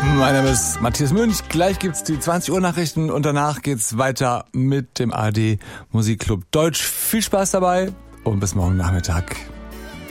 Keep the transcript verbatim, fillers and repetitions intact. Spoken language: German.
Mein Name ist Matthias Münch. Gleich gibt's die zwanzig Uhr Nachrichten und danach geht's weiter mit dem A R D Musikclub Deutsch. Viel Spaß dabei und bis morgen Nachmittag.